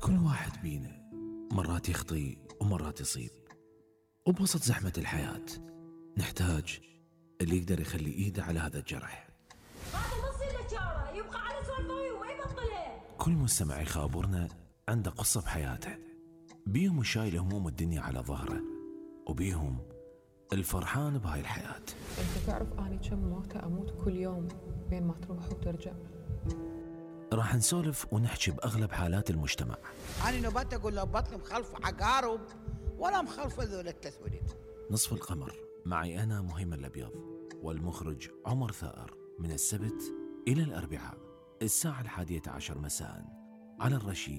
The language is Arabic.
كل واحد بينا مرات يخطي ومرات يصيب، وبوسط زحمة الحياة نحتاج اللي يقدر يخلي إيده على هذا الجرح. هذا ما يصير له شارة، يبقى على سوالفه وما يبطله. كل مستمع يخابرنا عنده قصة بحياته، بيهم شايل هموم الدنيا على ظهره، وبيهم الفرحان بهاي الحياة. انت تعرف اني كم موتة اموت كل يوم بين ما تروح وترجع؟ راح نسولف ونحكي بأغلب حالات المجتمع. أنا نوبات أقول له بطني مخلف عقارب ولا مخلف ذول التسويد. نصف القمر معي أنا مهيم الأبيض والمخرج عمر ثائر، من السبت إلى الأربعاء الساعة 11:10 مساء على الرشيد.